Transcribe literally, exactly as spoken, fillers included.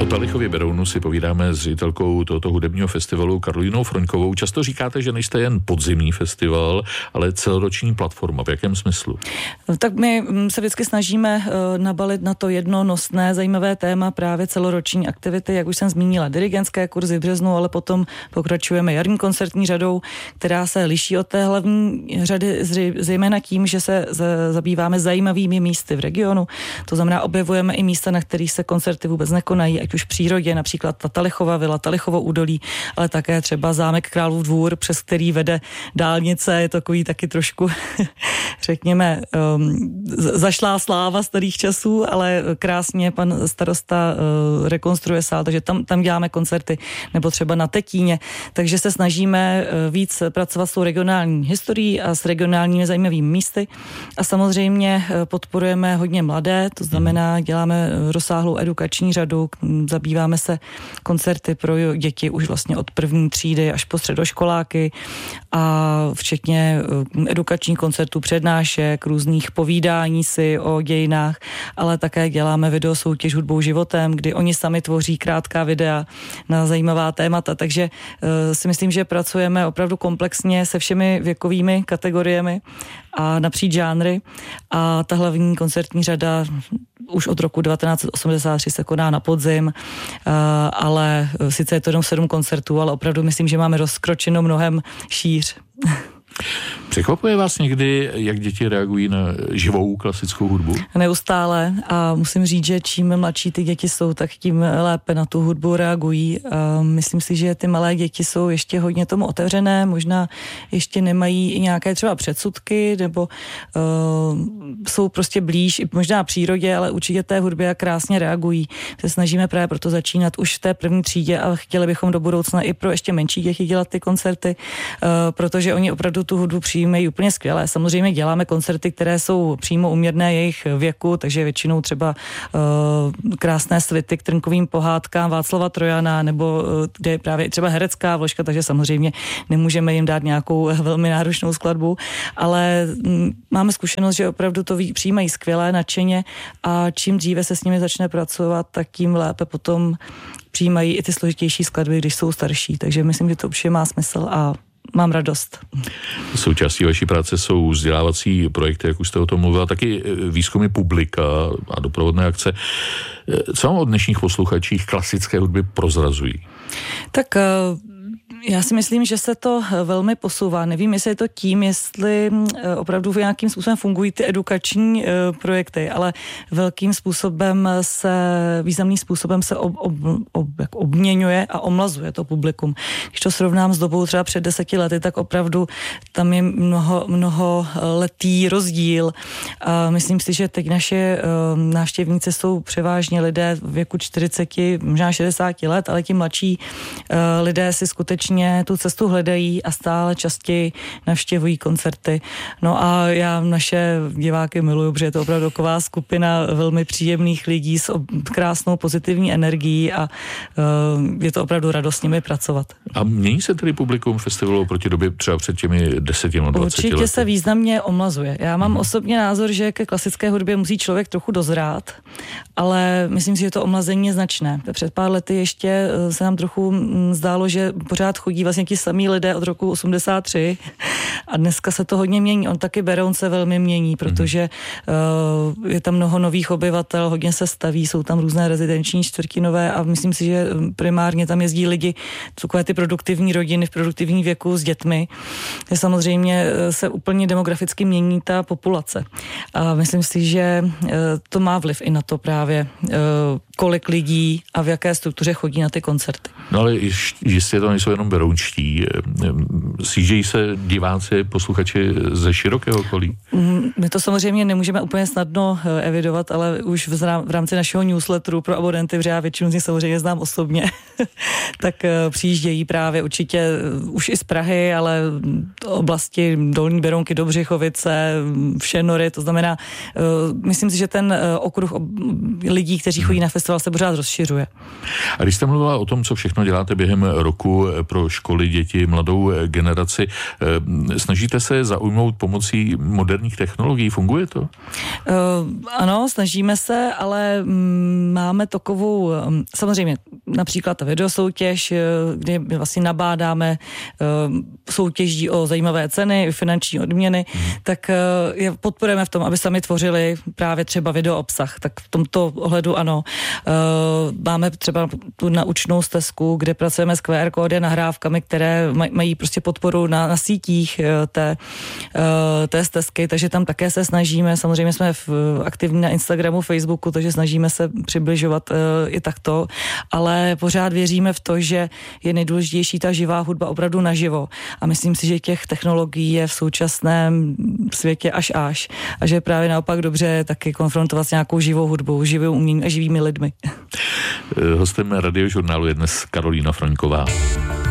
Pelichově Berounu si povídáme s ředitelkou tohoto hudebního festivalu Karolínou Froňkovou. Často říkáte, že nejste jen podzimní festival, ale celoroční platforma. V jakém smyslu? Tak my se vždycky snažíme nabalit na to jedno nosné, zajímavé téma právě celoroční aktivity, jak už jsem zmínila, dirigentské kurzy v březnu, ale potom pokračujeme jarní koncertní řadou, která se liší od té hlavní řady zejména tím, že se zabýváme zajímavými místy v regionu. To znamená, objevujeme i místa, na kterých se koncerty vůbec nekonají, ať už v přírodě, například ta Talichova vila, Talichovo údolí, ale také třeba zámek Králův Dvůr, přes který vede dálnice, je takový taky trošku, řekněme, um, zašlá sláva starých časů, ale krásně pan starosta uh, rekonstruuje sál, takže tam, tam děláme koncerty, nebo třeba na Tetíně, takže se snažíme uh, víc pracovat s tou regionální historií a s regionálními zajímavými místy a samozřejmě uh, podporujeme hodně mladé, to znamená, děláme rozsáhlou edukační řadu, zabýváme se koncerty pro děti už vlastně od první třídy až po středoškoláky a včetně edukačních koncertů, přednášek, různých povídání si o dějinách, ale také děláme videosoutěž Hudbou životem, kdy oni sami tvoří krátká videa na zajímavá témata, takže uh, si myslím, že pracujeme opravdu komplexně se všemi věkovými kategoriemi a napříč žánry a ta hlavní koncertní řada už od roku devatenáct set osmdesát tři se koná na podzim, ale sice je to jenom sedm koncertů, ale opravdu myslím, že máme rozkročeno mnohem šíř. Překvapuje vás někdy, jak děti reagují na živou klasickou hudbu? Neustále a musím říct, že čím mladší ty děti jsou, tak tím lépe na tu hudbu reagují. A myslím si, že ty malé děti jsou ještě hodně tomu otevřené, možná ještě nemají i nějaké třeba předsudky, nebo uh, jsou prostě blíž i možná přírodě, ale určitě té hudbě krásně reagují. Se snažíme právě proto začínat už v té první třídě a chtěli bychom do budoucna i pro ještě menší děti dělat ty koncerty, uh, protože oni opravdu tu hudbu přijímají úplně skvěle. Samozřejmě děláme koncerty, které jsou přímo uměrné jejich věku, takže většinou třeba uh, krásné svity k trnkovým pohádkám Václava Trojana, nebo uh, kde je právě třeba herecká vložka, takže samozřejmě nemůžeme jim dát nějakou velmi náročnou skladbu, ale um, máme zkušenost, že opravdu to přijímají skvěle, nadšeně a čím dříve se s nimi začne pracovat, tak tím lépe potom přijímají i ty složitější skladby, když jsou starší, takže myslím, že to určitě má smysl a mám radost. Součástí vaší práce jsou vzdělávací projekty, jak už jste o tom mluvila, taky výzkumy publika a doprovodné akce. Co vám o dnešních posluchačích klasické hudby prozrazují? Tak já si myslím, že se to velmi posouvá. Nevím, jestli je to tím, jestli opravdu nějakým způsobem fungují ty edukační projekty, ale velkým způsobem se, významným způsobem se ob, ob, ob, jak obměňuje a omlazuje to publikum. Když to srovnám s dobou třeba před deseti lety, tak opravdu tam je mnoho, mnoho letý rozdíl. A myslím si, že teď naše návštěvníci jsou převážně lidé v věku čtyřicet, možná šedesát let, ale ti mladší lidé si skutečně tu cestu hledají a stále častěji navštěvují koncerty. No a já naše diváky miluju, protože je to opravdu taková skupina velmi příjemných lidí s krásnou pozitivní energií a uh, je to opravdu radost s nimi pracovat. A mění se tedy publikum festivalu proti době třeba před těmi deseti nebo dvaceti lety? Určitě se významně omlazuje. Já mám hmm. osobně názor, že ke klasické hudbě musí člověk trochu dozrát, ale myslím si, že to omlazení je značné. Před pár lety ještě se nám trochu zdálo, že pořád chodí vlastně ti samí lidé od roku osmdesát tři a dneska se to hodně mění. On taky Beroun se velmi mění, protože uh, je tam mnoho nových obyvatel, hodně se staví, jsou tam různé rezidenční čtvrtinové a myslím si, že primárně tam jezdí lidi, takové ty produktivní rodiny v produktivní věku s dětmi. Samozřejmě se úplně demograficky mění ta populace. A myslím si, že uh, to má vliv i na to právě, uh, kolik lidí a v jaké struktuře chodí na ty koncerty. No ale jistě to nejsou jenom berounští. Sjíždějí se diváci, posluchači ze širokého okolí? My to samozřejmě nemůžeme úplně snadno evidovat, ale už v rámci našeho newsletteru pro abonenty, protože já většinu z nich samozřejmě znám osobně, tak přijíždějí právě určitě už i z Prahy, ale oblasti Dolní Berounky, Dobřichovice, Všenory, to znamená, myslím si, že ten okruh lidí, kteří chodí na festival, festival se pořád rozšiřuje. A když jste mluvila o tom, co všechno děláte během roku pro školy, děti, mladou generaci, snažíte se zaujmout pomocí moderních technologií? Funguje to? Uh, ano, snažíme se, ale mm, máme takovou, samozřejmě například ta videosoutěž, kdy vlastně nabádáme uh, soutěží o zajímavé ceny, finanční odměny, hmm. tak uh, je podporujeme v tom, aby sami tvořili právě třeba video obsah. Tak v tomto ohledu ano. Uh, máme třeba tu naučnou stezku, kde pracujeme s Q R kódy a nahrávkami, které maj, mají prostě podporu na, na sítích uh, té, uh, té stezky, takže tam také se snažíme. Samozřejmě jsme v, aktivní na Instagramu, Facebooku, takže snažíme se přibližovat uh, i takto, ale pořád věříme v to, že je nejdůležitější ta živá hudba opravdu naživo. A myslím si, že těch technologií je v současném světě až až. A že je právě naopak dobře taky konfrontovat s nějakou živou hudbou, živým uměním a živými lidmi. Hostem Radiožurnálu je dnes Karolína Froňková.